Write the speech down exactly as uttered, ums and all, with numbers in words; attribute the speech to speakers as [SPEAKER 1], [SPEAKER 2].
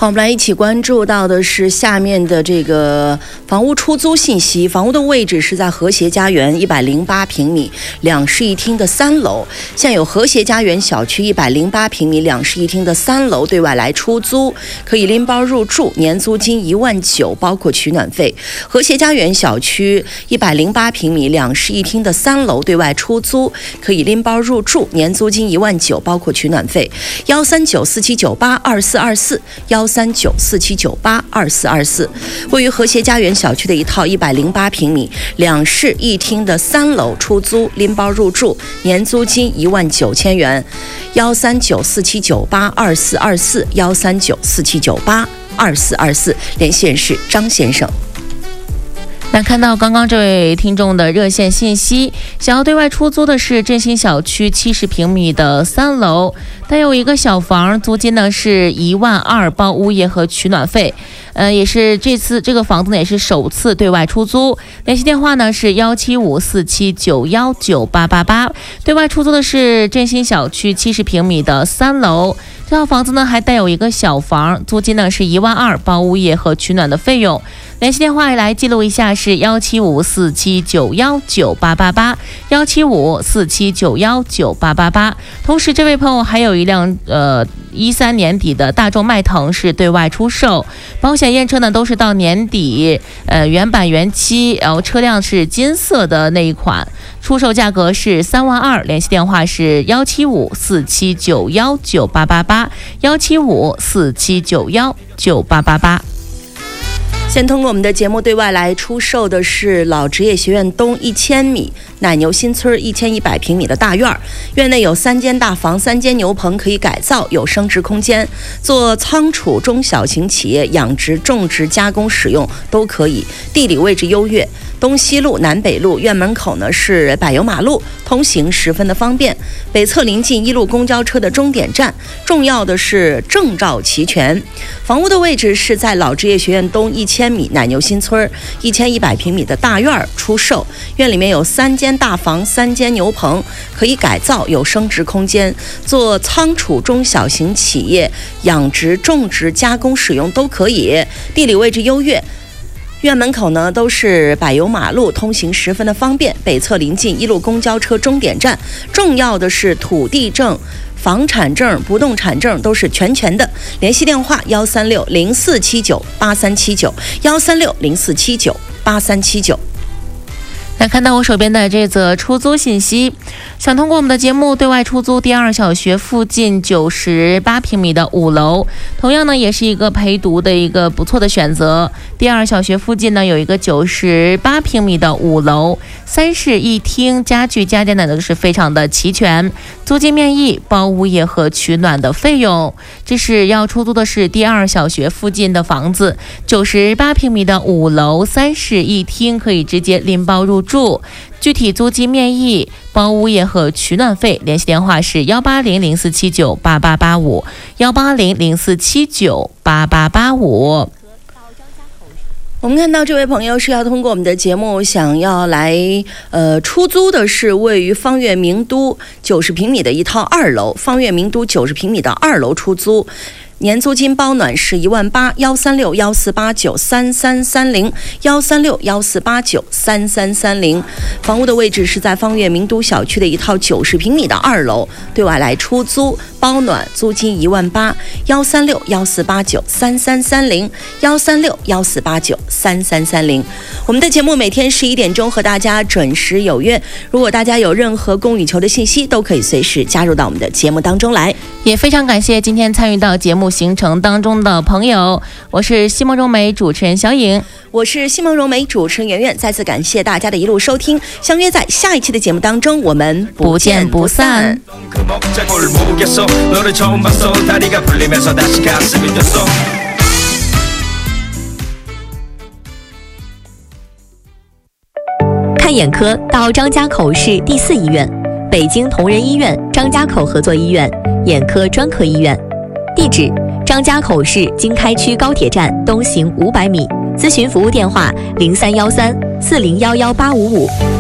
[SPEAKER 1] 好，我们来一起关注到的是下面的这个房屋出租信息。房屋的位置是在和谐家园一百零八平米两室一厅的三楼，现有和谐家园小区一百零八平米两室一厅的三楼对外来出租，可以拎包入住，年租金一万九，包括取暖费。和谐家园小区一百零八平米两室一厅的三楼对外出租，可以拎包入住，年租金一万九，包括取暖费。幺三九四七九八二四二四幺三九四七九八二四二四，位于和谐家园小区的一套一百零八平米两室一厅的三楼出租，拎包入住，年租金一万九千元。幺三九四七九八二四二四幺三九四七九八二四二四，联系人是张先生。
[SPEAKER 2] 那看到刚刚这位听众的热线信息，想要对外出租的是振兴小区七十平米的三楼，带有一个小房，租金呢是一万二，包物业和取暖费。呃，也是这次这个房子呢也是首次对外出租，联系电话呢是幺七五四七九幺九八八八。对外出租的是振兴小区七十平米的三楼，这套房子呢还带有一个小房，租金呢是一万二，包物业和取暖的费用。联系电话来记录一下是幺七五四七九幺九八八八，幺七五四七九幺九八八八。同时，这位朋友还有一辆呃一三年底的大众迈腾是对外出售，保险验车呢都是到年底，呃原版原漆，然后车辆是金色的那一款，出售价格是三万二。联系电话是幺七五四七九幺九八八八，幺七五四七九幺九八八八。
[SPEAKER 1] 先通过我们的节目对外来出售的是老职业学院东一千米奶牛新村一千一百平米的大院，院内有三间大房、三间牛棚可以改造，有生殖空间，做仓储中小型企业养殖、种植、加工使用都可以。地理位置优越，东西路、南北路，院门口呢是柏油马路，通行十分的方便。北侧临近一路公交车的终点站，重要的是证照齐全。房屋的位置是在老职业学院东一千米奶牛新村一千一百平米的大院出售，院里面有三间大房、三间牛棚可以改造，有生殖空间，做仓储中小型企业养殖、种植、加工使用都可以。地理位置优越，院门口呢都是柏油马路，通行十分的方便。北侧临近一路公交车终点站，重要的是土地证、房产证、不动产证都是全权的。联系电话幺三六零四七九八三七九，幺三六零四七九八三七九。
[SPEAKER 2] 来看到我手边的这则出租信息，想通过我们的节目对外出租第二小学附近九十八平米的五楼，同样呢也是一个陪读的一个不错的选择。第二小学附近呢有一个九十八平米的五楼，三室一厅，家具家电呢都是非常的齐全，租金面议，包物业和取暖的费用。这是要出租的是第二小学附近的房子，九十八平米的五楼，三室一厅，可以直接拎包入住，具体租金面议，包物业和取暖费。联系电话是幺八零零四七九八八八五，幺八零零四七九八八八五。
[SPEAKER 1] 我们看到这位朋友是要通过我们的节目想要来呃出租的是位于方悦名都九十平米的一套二楼，方悦名都九十平米的二楼出租，年租金包暖是一万八，幺三六幺四八九三三三零，幺三六幺四八九三三三零。房屋的位置是在方悦名都小区的一套九十平米的二楼，对外来出租，包暖，租金一万八，幺三六幺四八九三三三零，幺三六幺四八九三三三零。我们的节目每天十一点钟和大家准时有约，如果大家有任何供羽球的信息，都可以随时加入到我们的节目当中来。
[SPEAKER 2] 也非常感谢今天参与到节目行程当中的朋友，我是西蒙荣美主持人小颖，
[SPEAKER 1] 我是西蒙荣美主持人圆圆，再次感谢大家的一路收听，相约在下一期的节目当中，我们不见不散。
[SPEAKER 3] 看眼科到张家口市第四医院，北京同仁医院张家口合作医院眼科专科医院，地址张家口市经开区高铁站东行五百米，咨询服务电话零三幺三四零幺幺八五五